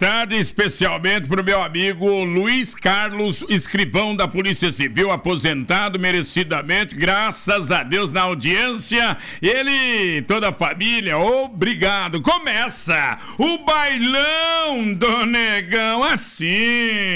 tarde, especialmente pro meu amigo Luiz Carlos, escrivão da Polícia Civil, aposentado merecidamente, graças a Deus na audiência. Ele, toda a família, obrigado. Começa o bailão do Negão assim.